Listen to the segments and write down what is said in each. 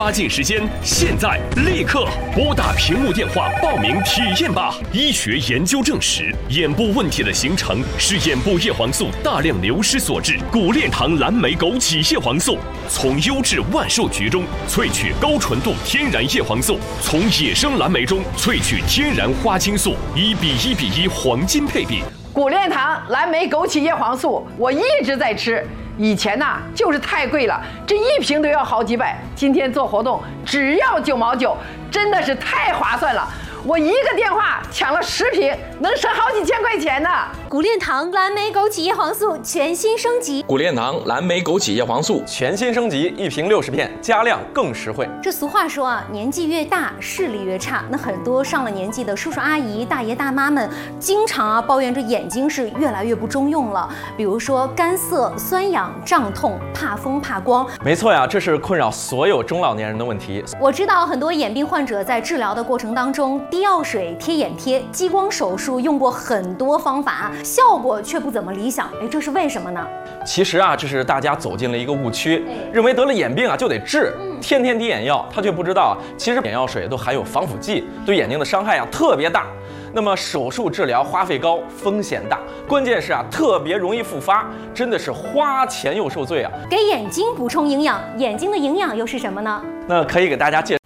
抓紧时间，现在立刻拨打屏幕电话报名体验吧！医学研究证实，眼部问题的形成是眼部叶黄素大量流失所致。古炼堂蓝莓枸杞叶黄素从优质万寿菊中萃取高纯度天然叶黄素，从野生蓝莓中萃取天然花青素，1:1:1黄金配比。 古炼堂蓝莓枸杞叶黄素，我一直在吃。以前呢就是太贵了，这一瓶都要好几百。今天做活动只要9毛9，真的是太划算了。我一个电话抢了10瓶，能省好几千块钱呢。 古炼堂蓝莓枸杞叶黄素全新升级。 古炼堂蓝莓枸杞叶黄素全新升级，1瓶60片，加量更实惠。 这俗话说啊，年纪越大视力越差。那很多上了年纪的叔叔阿姨、大爷大妈们，经常抱怨这眼睛是越来越不中用了。比如说干涩、酸痒、胀痛、怕风怕光。 没错呀，这是困扰所有中老年人的问题。 我知道很多眼病患者在治疗的过程当中，滴药水、贴眼贴、激光手术用过很多方法，效果却不怎么理想。这是为什么呢？ 其实啊，这是大家走进了一个误区，认为得了眼病啊就得治，天天滴眼药。他却不知道啊，其实眼药水都含有防腐剂，对眼睛的伤害啊特别大。那么手术治疗花费高，风险大，关键是啊特别容易复发，真的是花钱又受罪啊。 给眼睛补充营养，眼睛的营养又是什么呢？ 那可以给大家介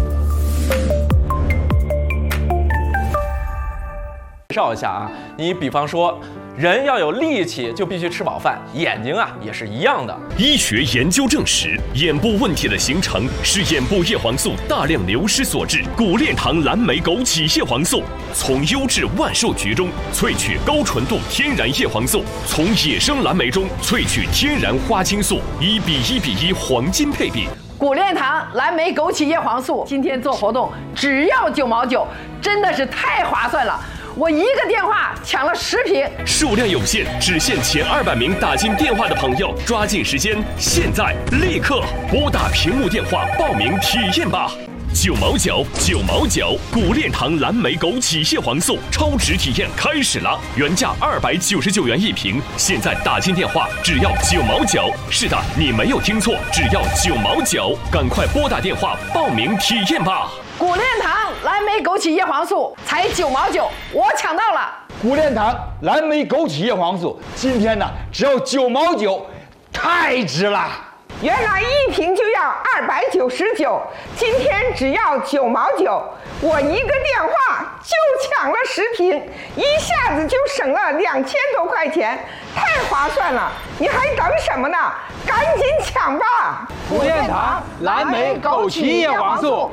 绍一下啊，你比方说，人要有力气，就必须吃饱饭，眼睛啊也是一样的。 医学研究证实，眼部问题的形成是眼部叶黄素大量流失所致。古炼堂蓝莓枸杞叶黄素从优质万寿菊中萃取高纯度天然叶黄素，从野生蓝莓中萃取天然花青素，1:1:1黄金配比。 古炼堂蓝莓枸杞叶黄素，今天做活动只要9毛9，真的是太划算了。我一个电话抢了10瓶， 数量有限，只限前200名打进电话的朋友，抓紧时间，现在立刻拨打屏幕电话报名体验吧！9毛9，9毛9，古炼堂蓝莓枸杞叶黄素超值体验开始了，原价299元1瓶，现在打进电话只要9毛9。是的，你没有听错，只要9毛9，赶快拨打电话报名体验吧！ 古炼堂蓝莓枸杞叶黄素才9毛9，我抢到了。 古炼堂蓝莓枸杞叶黄素今天呢只要9毛9，太值了。 原来1瓶就要299，今天只要9毛9，我一个电话就抢了10瓶，一下子就省了2000多块钱，太划算了！你还等什么呢？赶紧抢吧！ 古炼堂蓝莓枸杞叶黄素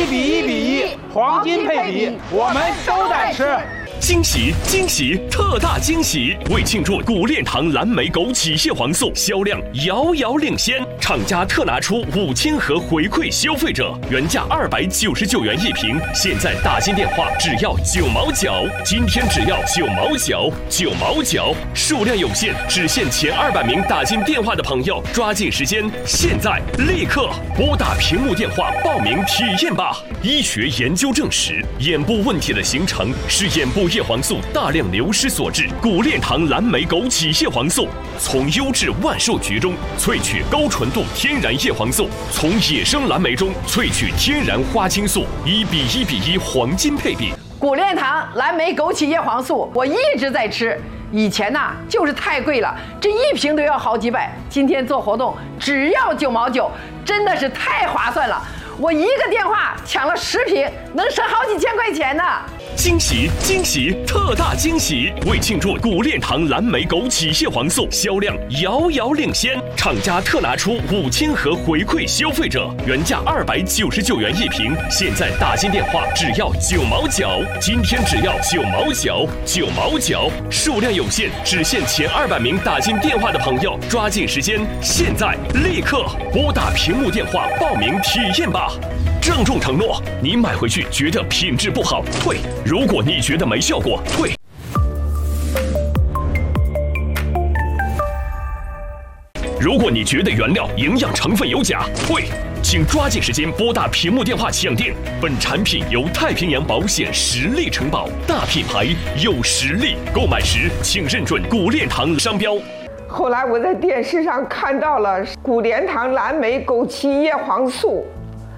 1:1:1黄金配比，我们都在吃。 惊喜惊喜，特大惊喜！为庆祝古炼堂蓝莓枸杞叶黄素销量遥遥领先，厂家特拿出5000盒回馈消费者，原价299元1瓶，现在打进电话只要9毛9，今天只要9毛9，9毛9，数量有限，只限前200名打进电话的朋友，抓紧时间，现在立刻拨打屏幕电话报名体验吧！医学研究证实，眼部问题的形成是眼部叶黄素大量流失所致。古炼堂蓝莓枸杞叶黄素从优质万寿菊中萃取高纯度天然叶黄素，从野生蓝莓中萃取天然花青素，1:1:1黄金配比。 古炼堂蓝莓枸杞叶黄素，我一直在吃。以前呢就是太贵了，这一瓶都要好几百。今天做活动只要9毛9，真的是太划算了。我一个电话抢了10瓶，能省好几千块钱呢。 惊喜惊喜，特大惊喜！为庆祝古炼堂蓝莓枸杞叶黄素销量遥遥领先，厂家特拿出5000盒回馈消费者，原价299元1瓶，现在打进电话只要9毛9，今天只要9毛9，9毛9，数量有限，只限前200名打进电话的朋友，抓紧时间，现在立刻拨打屏幕电话报名体验吧！郑重承诺，你买回去觉得品质不好退，如果你觉得没效果退。如果你觉得原料营养成分有假退，请抓紧时间拨打屏幕电话抢订。本产品由太平洋保险实力承保，大品牌有实力，购买时请认准古炼堂商标。 后来我在电视上看到了古炼堂蓝莓枸杞叶黄素，